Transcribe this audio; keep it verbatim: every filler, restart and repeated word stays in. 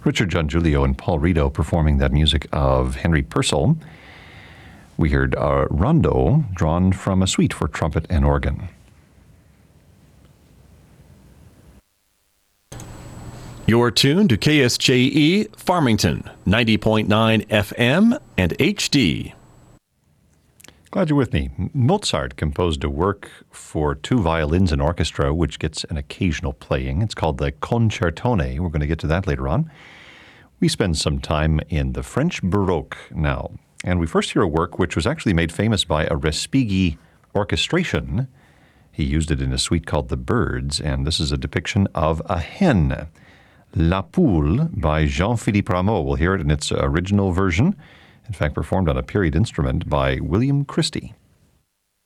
Richard Giangiulio and Paul Rito performing that music of Henry Purcell. We heard a rondo drawn from a suite for trumpet and organ. You're tuned to K S J E Farmington, ninety point nine F M and H D. Glad you're with me. Mozart composed a work for two violins and orchestra, which gets an occasional playing. It's called the Concertone. We're going to get to that later on. We spend some time in the French Baroque now. And we first hear a work which was actually made famous by a Respighi orchestration. He used it in a suite called The Birds, and this is a depiction of a hen. La Poule by Jean-Philippe Rameau. We'll hear it in its original version, in fact performed on a period instrument by William Christie.